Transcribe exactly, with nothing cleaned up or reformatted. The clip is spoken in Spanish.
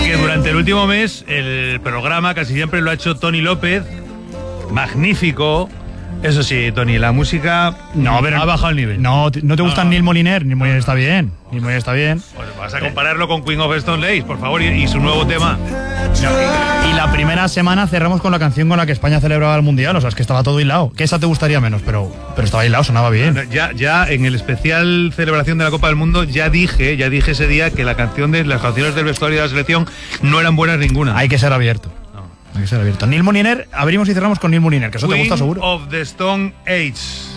Porque durante el último mes el programa casi siempre lo ha hecho Tony López, magnífico. Eso sí, Tony, la música no, pero ha bajado el nivel. No, no te gusta no, no. Neil Moliner. Neil Moliner está bien. Neil Moliner está bien. Pues vas a compararlo con Queen of Stone Age, por favor, y, y su nuevo tema. No, y la primera semana cerramos con la canción con la que España celebraba el Mundial. O sea, es que estaba todo hilado. Que esa te gustaría menos, pero, pero estaba hilado, sonaba bien. Ya, ya en el especial celebración de la Copa del Mundo ya dije, ya dije ese día que la canción de las canciones del vestuario de la selección no eran buenas ninguna. Hay que ser abierto. Hay que ser abierto. Neil Moliner, abrimos y cerramos con Neil Moliner, que eso Queen te gusta seguro. of the Stone Age.